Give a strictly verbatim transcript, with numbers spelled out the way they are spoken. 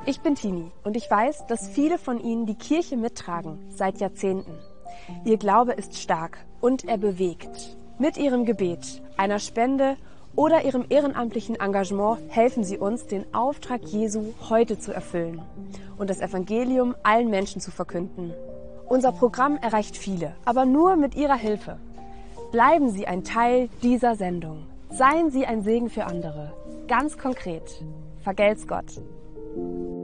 Ich bin Tini und ich weiß, dass viele von Ihnen die Kirche mittragen, seit Jahrzehnten. Ihr Glaube ist stark und er bewegt. Mit Ihrem Gebet, einer Spende oder Ihrem ehrenamtlichen Engagement helfen Sie uns, den Auftrag Jesu heute zu erfüllen und das Evangelium allen Menschen zu verkünden. Unser Programm erreicht viele, aber nur mit Ihrer Hilfe. Bleiben Sie ein Teil dieser Sendung. Seien Sie ein Segen für andere. Ganz konkret. Vergelt's Gott.